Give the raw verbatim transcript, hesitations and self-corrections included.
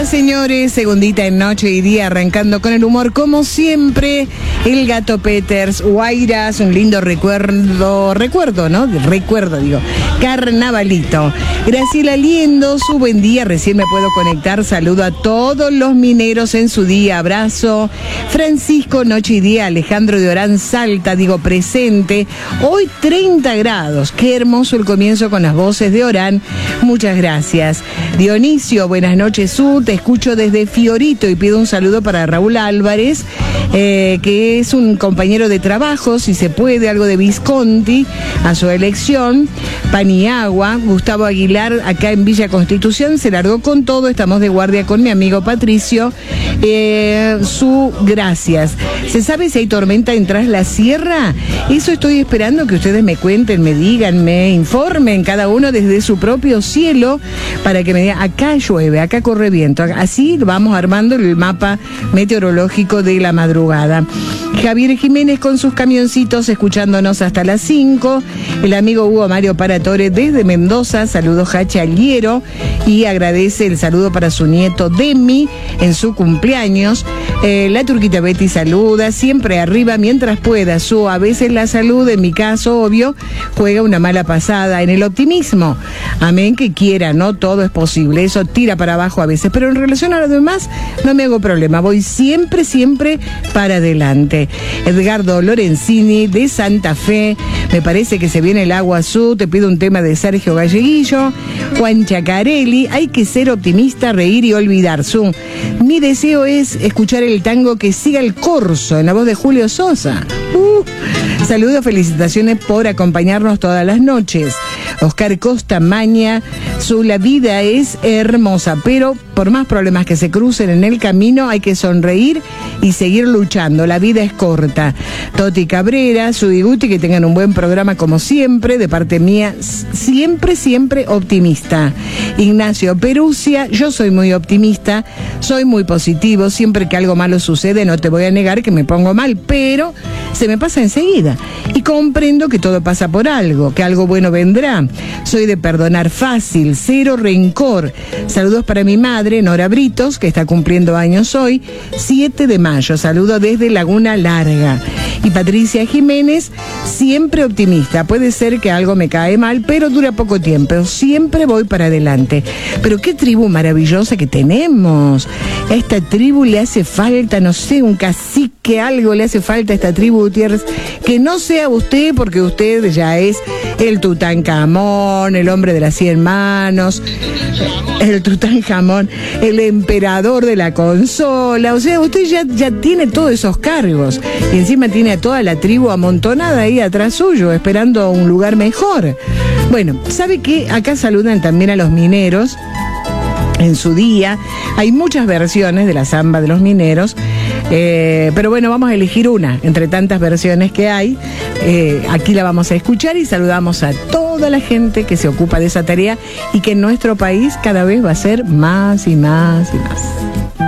señores, segundita en Noche y Día, arrancando con el humor como siempre. El Gato Peters, Guairas, un lindo recuerdo, recuerdo, ¿no? Recuerdo, digo, carnavalito. Graciela Liendo, su buen día, recién me puedo conectar, saludo a todos los mineros en su día, abrazo. Francisco, Noche y Día, Alejandro de Orán, Salta, digo, presente. Hoy treinta grados, qué hermoso el comienzo con las voces de Orán, muchas gracias. Dionisio, buenas noches, Su, te escucho desde Fiorito y pido un saludo para Raúl Álvarez, eh, que es un compañero de trabajo, si se puede, algo de Visconti, a su elección. Paniagua, Gustavo Aguilar, acá en Villa Constitución, se largó con todo, estamos de guardia con mi amigo Patricio. Eh, su gracias. ¿Se sabe si hay tormenta en Tras la Sierra? Eso estoy esperando que ustedes me cuenten, me digan, me informen, cada uno desde su propio cielo, para que me digan, acá llueve, acá corre viento. Así vamos armando el mapa meteorológico de la madrugada. Javier Jiménez con sus camioncitos escuchándonos hasta las cinco. El amigo Hugo Mario Paratore desde Mendoza, saludos Hacha Aliero, y agradece el saludo para su nieto Demi en su cumpleaños. Eh, la Turquita Betty saluda, siempre arriba mientras pueda. Su, a veces la salud, en mi caso, obvio, juega una mala pasada en el optimismo. Amén, que quiera, no todo es posible, eso tira para abajo a veces, pero en relación a lo demás no me hago problema, voy siempre, siempre para adelante. Edgardo Lorenzini de Santa Fe, me parece que se viene el agua azul, te pido un tema de Sergio Galleguillo. Juan Chacarelli, hay que ser optimista, reír y olvidar. Su, mi deseo es escuchar el tango Que Siga el Corso, en la voz de Julio Sosa. Uh, saludos, felicitaciones por acompañarnos todas las noches. Oscar Costa Maña, su, la vida es hermosa, pero por más problemas que se crucen en el camino, hay que sonreír y seguir luchando. La vida es corta. Toti Cabrera, su Diguti, que tengan un buen programa como siempre, de parte mía, siempre, siempre optimista. Ignacio Perusia, yo soy muy optimista, soy muy positivo, siempre que algo malo sucede, no te voy a negar que me pongo mal, pero se me pasa enseguida. Y comprendo que todo pasa por algo, que algo bueno vendrá. Soy de perdonar fácil, cero rencor. Saludos para mi madre, Nora Britos, que está cumpliendo años hoy, siete de mayo. Saludo desde Laguna Larga. Y Patricia Jiménez, siempre optimista. Puede ser que algo me cae mal, pero dura poco tiempo. Siempre voy para adelante. Pero qué tribu maravillosa que tenemos. A esta tribu le hace falta, no sé, un cacique, algo le hace falta a esta tribu, Gutiérrez. Que no sea usted, porque usted ya es el Tutankamón, el hombre de las cien manos, el Tutankamón, el emperador de la consola. O sea, usted ya, ya tiene todos esos cargos. Y encima tiene a toda la tribu amontonada ahí atrás suyo, esperando un lugar mejor. Bueno, ¿sabe qué? Acá saludan también a los mineros en su día. Hay muchas versiones de la samba de los mineros, eh, pero bueno, vamos a elegir una entre tantas versiones que hay. Eh, aquí la vamos a escuchar y saludamos a toda la gente que se ocupa de esa tarea y que en nuestro país cada vez va a ser más y más y más.